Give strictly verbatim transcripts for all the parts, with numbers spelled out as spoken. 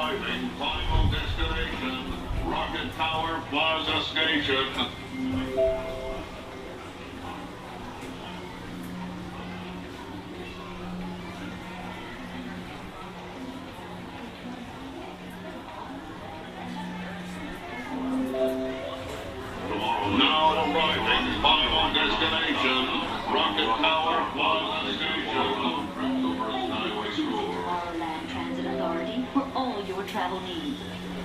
arriving. Final destination, Rocket Tower Plaza Station. Now arriving, final destination, Rocket Tower Plaza Station. Tomorrowland Transit Authority for all your travel needs.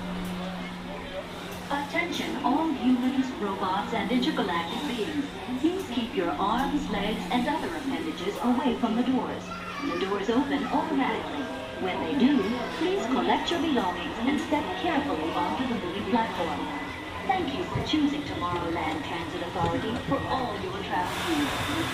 Attention all humans, robots, and intergalactic beings. Please keep your arms, legs, and other appendages away from the doors. The doors open automatically. When they do, please collect your belongings and step carefully onto the moving platform. Thank you for choosing Tomorrowland Transit Authority for all your travel needs.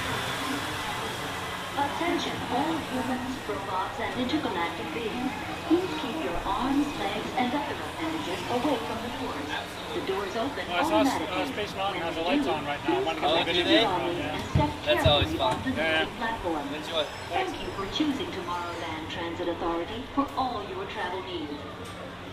Attention all humans, robots, and intergalactic beings. Please keep your arms, legs, and other appendages away from the doors. The doors open Well, I saw automatically. uh, Space Mountain has the When lights they on right now. I want to do, get please the collect video. your belongings Yeah. and step That's always carefully fun. onto the Yeah. moving platform. Enjoy. Thank you for choosing Tomorrowland Transit Authority for all your travel needs.